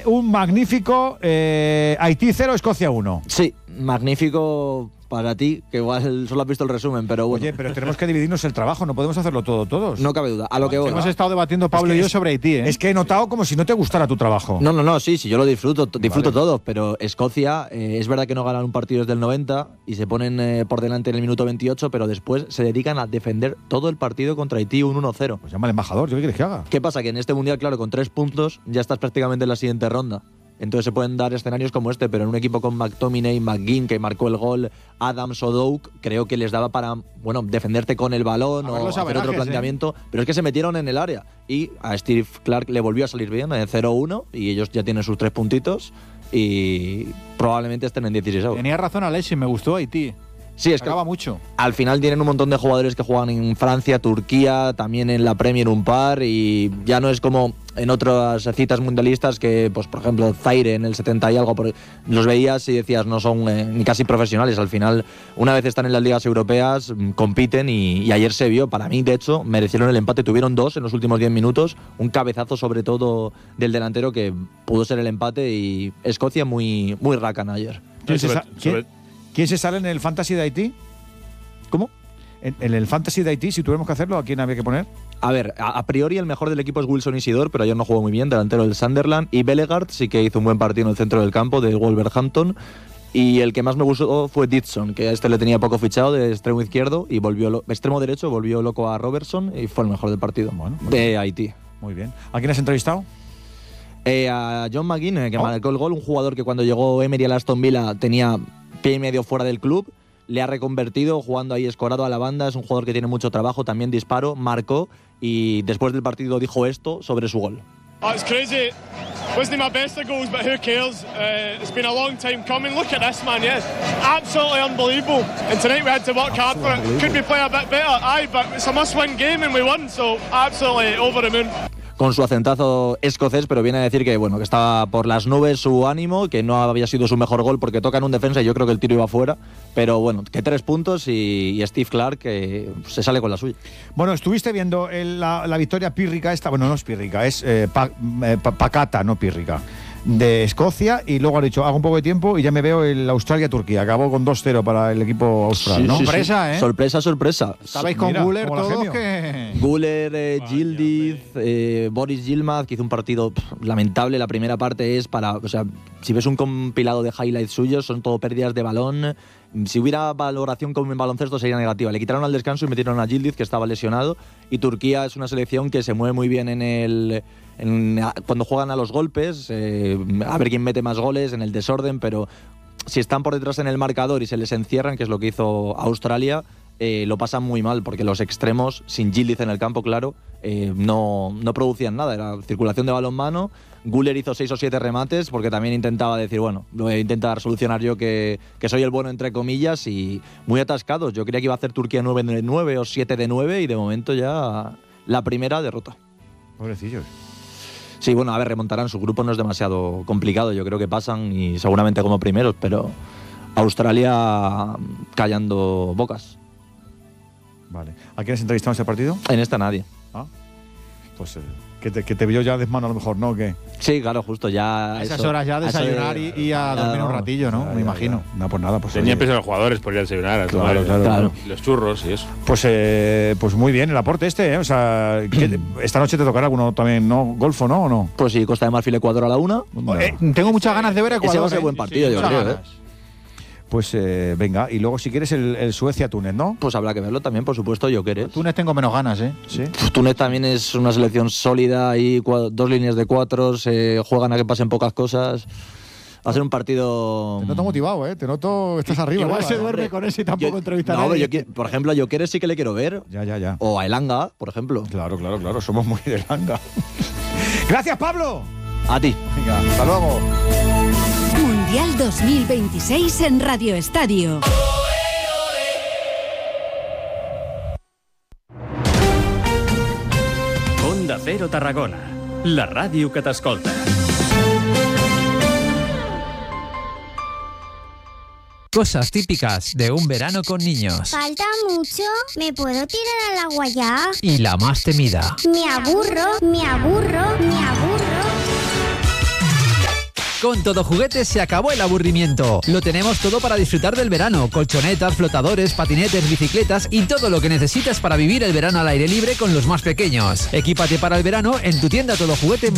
un magnífico Haití 0, Escocia 1. Sí, magnífico para ti, que igual solo has visto el resumen, pero bueno. Oye, pero tenemos que dividirnos el trabajo, no podemos hacerlo todo todos. No cabe duda, a lo que voy. Hemos estado debatiendo Pablo y yo sobre Haití, ¿eh? Es que he notado como si no te gustara tu trabajo. No, sí, yo lo disfruto todo, pero Escocia, es verdad que no ganan un partido desde el 90 y se ponen por delante en el minuto 28, pero después se dedican a defender todo el partido contra Haití un 1-0. Pues llama al embajador, ¿qué quieres que haga? ¿Qué pasa? Que en este Mundial, claro, con 3 puntos ya estás prácticamente en la siguiente ronda. Entonces se pueden dar escenarios como este, pero en un equipo con McTominay, McGinn, que marcó el gol, Adams o Doak, creo que les daba para, bueno, defenderte con el balón o hacer otro planteamiento. Pero es que se metieron en el área y a Steve Clark le volvió a salir bien, en 0-1, y ellos ya tienen sus 3 puntitos y probablemente estén en 16. Tenía razón Alexis, me gustó Haití. Sí, es que acaba mucho. Al final tienen un montón de jugadores que juegan en Francia, Turquía, también en la Premier un par, y ya no es como en otras citas mundialistas que, pues por ejemplo, Zaire en el 70 y algo, los veías y decías no son ni casi profesionales. Al final, una vez están en las ligas europeas, compiten y ayer se vio, para mí de hecho, merecieron el empate. Tuvieron 2 en los últimos 10 minutos, un cabezazo sobre todo del delantero que pudo ser el empate, y Escocia muy rácana ayer. ¿Quién se sale en el Fantasy de Haití? ¿Cómo? En el Fantasy de Haití, si tuviéramos que hacerlo, ¿a quién había que poner? A ver, a priori el mejor del equipo es Wilson Isidore, pero ayer no jugó muy bien, delantero del Sunderland, y Bellegarde sí que hizo un buen partido en el centro del campo de Wolverhampton, y el que más me gustó fue Dixon, que a este le tenía poco fichado de extremo izquierdo, y extremo derecho, volvió loco a Robertson y fue el mejor del partido de Haití. Muy bien. ¿A quién has entrevistado? A John McGinn, que marcó el gol, un jugador que cuando llegó Emery al Aston Villa tenía pie y medio fuera del club, le ha reconvertido jugando ahí escorado a la banda, es un jugador que tiene mucho trabajo, también disparo, marcó, y después del partido dijo esto sobre su gol. It's crazy. Wasn't my best of goals, but who cares? It's been a long time coming. Look at this, man. Yeah, absolutely unbelievable. And tonight we had to work hard for it. Could we play a bit better? Aye, but it's a must-win game and we won, so absolutely over the moon. Con su acentazo escocés, pero viene a decir que bueno, que estaba por las nubes su ánimo, que no había sido su mejor gol porque toca en un defensa y yo creo que el tiro iba fuera, pero bueno, que 3 puntos y Steve Clark que se sale con la suya. Bueno, estuviste viendo la victoria pírrica esta, bueno, no es pírrica, es pacata, no pírrica, de Escocia, y luego ha dicho, hago un poco de tiempo y ya me veo el Australia-Turquía. Acabó con 2-0 para el equipo austral, ¿no? Sorpresa, ¿eh? Sorpresa. Estabais con Guller todos que... Guller, Yildiz, Boris Yilmaz, que hizo un partido lamentable. La primera parte es para... O sea, si ves un compilado de highlights suyos, son todo pérdidas de balón. Si hubiera valoración como en baloncesto sería negativa. Le quitaron al descanso y metieron a Yildiz, que estaba lesionado. Y Turquía es una selección que se mueve muy bien cuando juegan a los golpes, a ver quién mete más goles, en el desorden, pero si están por detrás en el marcador y se les encierran, que es lo que hizo Australia, lo pasan muy mal, porque los extremos, sin Yildiz en el campo, claro, no producían nada, era circulación de balonmano. Guller hizo 6 o 7 remates, porque también intentaba decir, bueno, lo voy a intentar solucionar yo, que soy el bueno, entre comillas, y muy atascados. Yo creía que iba a hacer Turquía 9 de 9 o 7 de 9, y de momento ya la primera derrota. Pobrecillos. Sí, bueno, a ver, remontarán. Su grupo no es demasiado complicado. Yo creo que pasan y seguramente como primeros, pero Australia callando bocas. Vale. ¿A quién has entrevistado en este partido? En esta nadie. Ah, pues que te vio ya desmano a lo mejor, ¿no? ¿Qué? Sí, claro, justo ya. A esas horas ya desayunar y a dormir un ratillo, ¿no? Me imagino. No, pues nada. Pues tenía prisa los jugadores por ir a desayunar, a tomar claro. Los churros y eso. Pues muy bien el aporte O sea, esta noche te tocará alguno también, ¿no? Golfo, ¿no? ¿O no? Pues sí, Costa de Marfil, Ecuador a la 1. Tengo muchas ganas de ver a Ecuador. Ese va a ser buen partido, yo creo. Pues venga, y luego si quieres el Suecia-Túnez, ¿no? Pues habrá que verlo también, por supuesto, yo querés. Túnez tengo menos ganas, ¿eh? Sí. Túnez también es una selección sólida, y 2 líneas de 4, juegan a que pasen pocas cosas. Va a ser un partido... Te noto motivado, ¿eh? Te noto... Estás arriba. Igual se duerme con ese y tampoco entrevistar a nadie. Por ejemplo, a Jokeres sí que le quiero ver. Ya. O a Elanga, por ejemplo. Claro. Somos muy de Elanga. ¡Gracias, Pablo! A ti. Venga, hasta luego. Mundial 2026 en Radio Estadio. Onda Cero Tarragona, la ràdio que t'escolta. Cosas típicas de un verano con niños. ¿Falta mucho? ¿Me puedo tirar al agua ya? Y la más temida. Me aburro. Con Todo Juguetes se acabó el aburrimiento. Lo tenemos todo para disfrutar del verano. Colchonetas, flotadores, patinetes, bicicletas y todo lo que necesitas para vivir el verano al aire libre con los más pequeños. Equípate para el verano en tu tienda Todo Juguete